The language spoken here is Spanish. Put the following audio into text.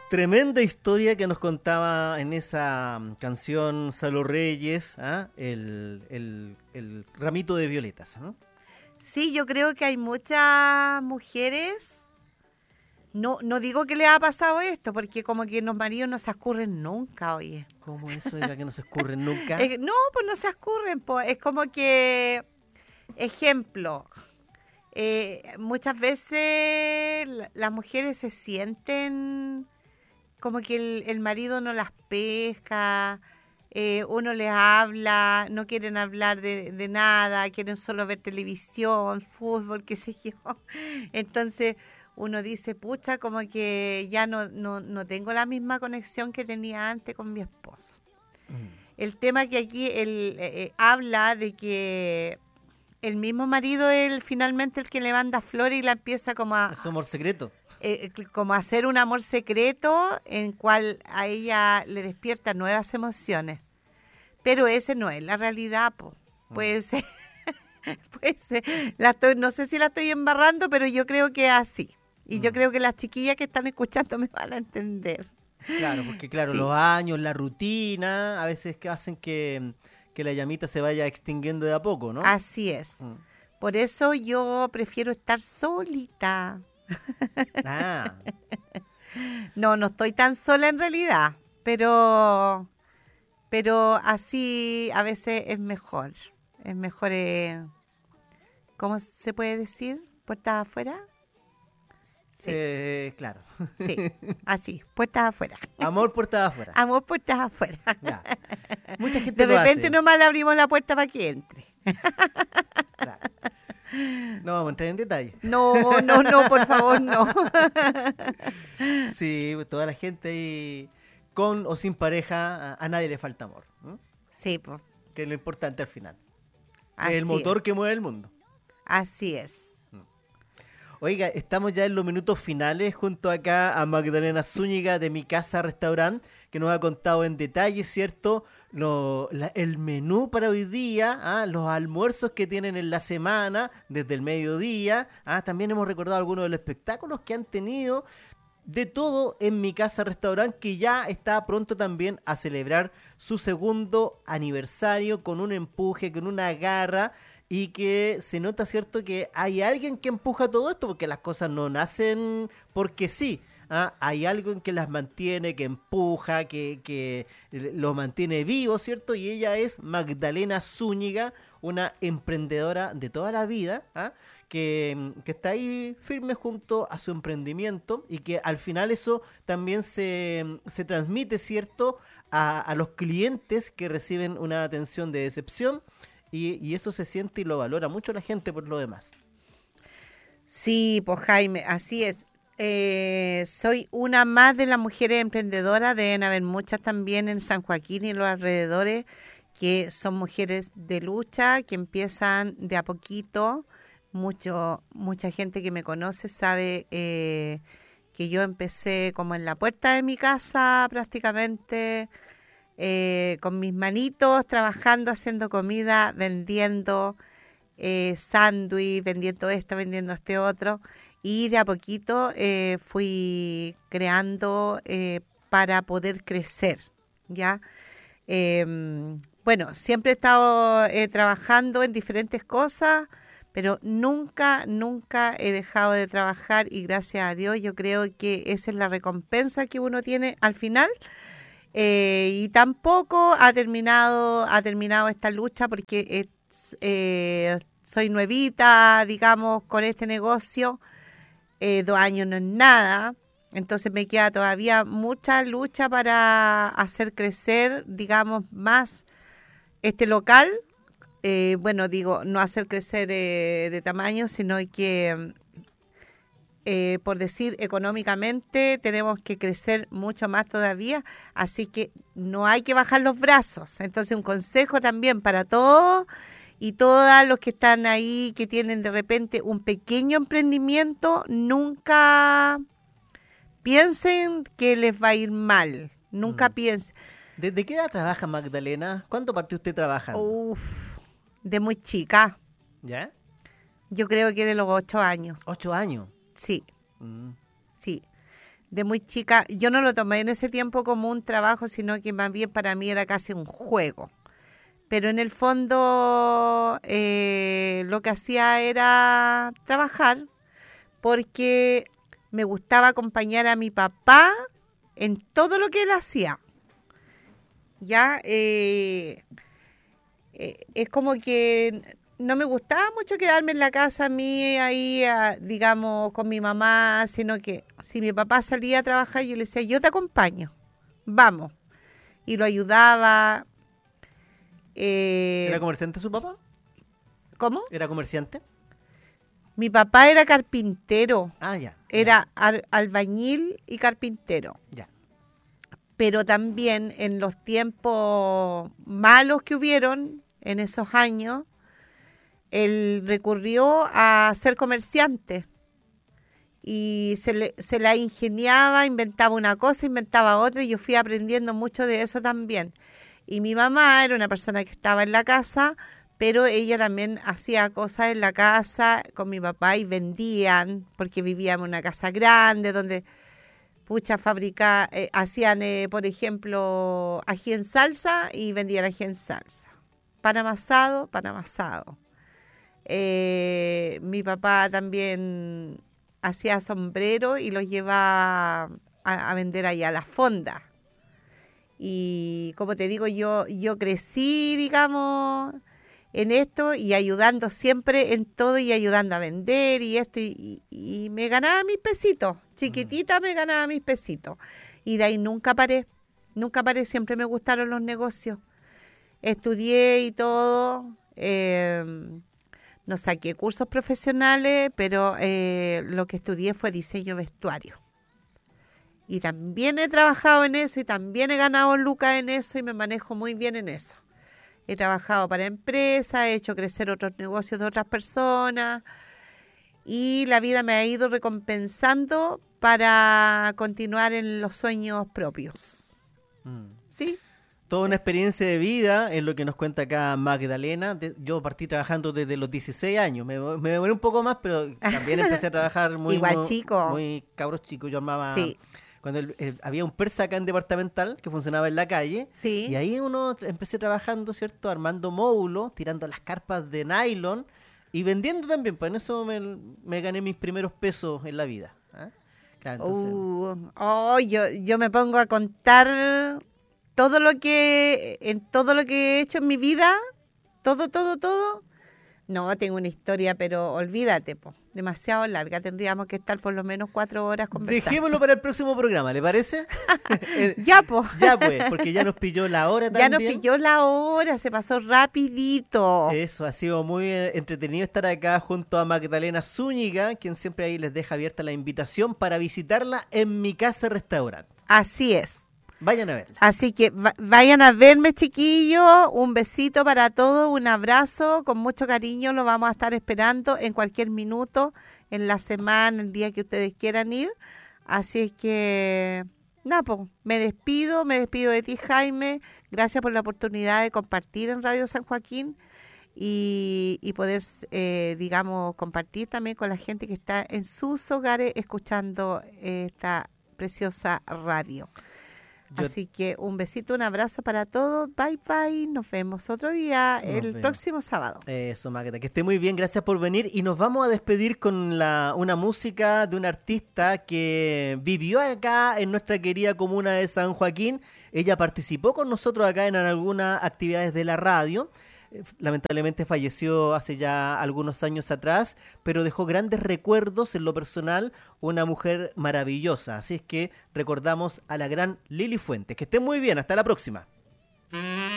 Tremenda historia que nos contaba en esa canción Salo Reyes, el ramito de violetas, ¿no? Sí, yo creo que hay muchas mujeres, no digo que les ha pasado esto, porque como que los maridos no se escurren nunca, oye. ¿Cómo eso era que no se escurren nunca? No, pues no se escurren, pues es como que, ejemplo, muchas veces las mujeres se sienten como que el marido no las pesca, uno les habla, no quieren hablar de nada, quieren solo ver televisión, fútbol, qué sé yo. Entonces uno dice, pucha, como que ya no tengo la misma conexión que tenía antes con mi esposo. El tema que aquí él habla de que el mismo marido es finalmente el que le manda flores y la empieza como a... ¿Es su amor secreto? Como hacer un amor secreto en cual a ella le despierta nuevas emociones. Pero ese no es la realidad, po. Puede ser, puede ser. No sé si la estoy embarrando, pero yo creo que es así. Y yo creo que las chiquillas que están escuchando me van a entender. Claro, porque Sí. los años, la rutina, a veces que hacen que la llamita se vaya extinguiendo de a poco, ¿no? Así es. Por eso yo prefiero estar solita. Ah. No estoy tan sola en realidad, pero así a veces es mejor. Es mejor, ¿cómo se puede decir? ¿Puertas afuera? Sí. Claro. Sí, así, puertas afuera. Amor puertas afuera. Amor, puertas afuera. Ya. Mucha gente De lo repente hace. nomás le abrimos la puerta para que entre. Claro. No vamos a entrar en detalle. No, por favor, no. Sí, toda la gente ahí, con o sin pareja, a nadie le falta amor, ¿no? Sí, pues. Que es lo importante al final. Así Es el motor es. que mueve el mundo. Así es. Oiga, estamos ya en los minutos finales junto acá a Magdalena Zúñiga de Mi Casa Restaurant, que nos ha contado en detalle, ¿cierto? El menú para hoy día, los almuerzos que tienen en la semana, desde el mediodía. También hemos recordado algunos de los espectáculos que han tenido. De todo en Mi Casa Restaurant, que ya está pronto también a celebrar su segundo aniversario con un empuje, con una garra, y que se nota, ¿cierto?, que hay alguien que empuja todo esto, porque las cosas no nacen porque sí. Hay algo en que las mantiene, que empuja, que lo mantiene vivo, ¿cierto? Y ella es Magdalena Zúñiga, una emprendedora de toda la vida, que está ahí firme junto a su emprendimiento, y que al final eso también se transmite, ¿cierto?, a los clientes que reciben una atención de excepción, y eso se siente y lo valora mucho la gente por lo demás. Sí, pues Jaime, así es. Soy una más de las mujeres emprendedoras, deben haber muchas también en San Joaquín y los alrededores, que son mujeres de lucha, que empiezan de a poquito. Mucha gente que me conoce sabe que yo empecé como en la puerta de mi casa prácticamente, con mis manitos, trabajando, haciendo comida, vendiendo sándwich, vendiendo esto, vendiendo este otro. Y de a poquito fui creando para poder crecer, ¿ya? Bueno, siempre he estado trabajando en diferentes cosas, pero nunca he dejado de trabajar, y gracias a Dios yo creo que esa es la recompensa que uno tiene al final. Y tampoco ha terminado esta lucha, porque soy nuevita, digamos, con este negocio. 2 años no es nada, entonces me queda todavía mucha lucha para hacer crecer, digamos, más este local. Bueno, digo, no hacer crecer de tamaño, sino que, por decir, económicamente tenemos que crecer mucho más todavía, así que no hay que bajar los brazos. Entonces, un consejo también para todos y todas los que están ahí, que tienen de repente un pequeño emprendimiento, nunca piensen que les va a ir mal. Nunca piensen. ¿Desde qué edad trabaja Magdalena? ¿Cuánto partió usted trabajando? De muy chica. ¿Ya? Yo creo que de los 8 años. 8 años. Sí. Sí. de muy chica, yo no lo tomé en ese tiempo como un trabajo, sino que más bien para mí era casi un juego. Pero en el fondo lo que hacía era trabajar porque me gustaba acompañar a mi papá en todo lo que él hacía. Ya es como que no me gustaba mucho quedarme en la casa a mí ahí, digamos, con mi mamá, sino que si mi papá salía a trabajar, yo le decía, yo te acompaño, vamos. Y lo ayudaba. ¿Era comerciante su papá? ¿Cómo? ¿Era comerciante? Mi papá era carpintero. Ah, ya. Era albañil y carpintero. Ya. Pero también en los tiempos malos que hubieron en esos años, él recurrió a ser comerciante y se la ingeniaba, inventaba una cosa, inventaba otra, y yo fui aprendiendo mucho de eso también. Y mi mamá era una persona que estaba en la casa, pero ella también hacía cosas en la casa con mi papá y vendían, porque vivíamos en una casa grande donde hacían, por ejemplo, ají en salsa y vendían ají en salsa. Pan amasado, pan amasado. Mi papá también hacía sombrero y los llevaba a vender allá a la fonda. Y como te digo, yo crecí, digamos, en esto y ayudando siempre en todo y ayudando a vender y esto y me ganaba mis pesitos. Chiquitita me ganaba mis pesitos. Y de ahí nunca paré, siempre me gustaron los negocios. Estudié y todo. No saqué cursos profesionales, pero lo que estudié fue diseño vestuario. Y también he trabajado en eso y también he ganado lucas en eso y me manejo muy bien en eso. He trabajado para empresas, he hecho crecer otros negocios de otras personas y la vida me ha ido recompensando para continuar en los sueños propios. ¿Sí? Toda una experiencia de vida es lo que nos cuenta acá Magdalena. Yo partí trabajando desde los 16 años. Me demoré un poco más, pero también empecé a trabajar muy chico. Muy cabros chicos. Yo amaba... Sí. Cuando había un persa acá en Departamental que funcionaba en la calle. Sí. Y ahí empecé trabajando, ¿cierto? Armando módulos, tirando las carpas de nylon y vendiendo también. Pues en eso me gané mis primeros pesos en la vida. ¿Ah? Claro, entonces... yo me pongo a contar todo lo que he hecho en mi vida, todo. No, tengo una historia, pero olvídate, demasiado larga. Tendríamos que estar por lo menos 4 horas conversando. Dejémoslo para el próximo programa, ¿le parece? Ya, pues. Ya, pues, porque ya nos pilló la hora también. Ya nos pilló la hora, se pasó rapidito. Eso, ha sido muy entretenido estar acá junto a Magdalena Zúñiga, quien siempre ahí les deja abierta la invitación para visitarla en Mi Casa Restaurante. Así es. Vayan a verla. Así que vayan a verme, chiquillos. Un besito para todos, un abrazo, con mucho cariño. Lo vamos a estar esperando en cualquier minuto, en la semana, el día que ustedes quieran ir. Así es que, me despido de ti, Jaime. Gracias por la oportunidad de compartir en Radio San Joaquín y poder, digamos, compartir también con la gente que está en sus hogares escuchando esta preciosa radio. Así que un besito, un abrazo para todos. Bye, bye. Nos vemos otro día, próximo sábado. Eso, Magda. Que esté muy bien. Gracias por venir. Y nos vamos a despedir con una música de un artista que vivió acá en nuestra querida comuna de San Joaquín. Ella participó con nosotros acá en algunas actividades de la radio. Lamentablemente falleció hace ya algunos años atrás, pero dejó grandes recuerdos en lo personal, una mujer maravillosa. Así es que recordamos a la gran Lili Fuentes. Que estén muy bien, hasta la próxima.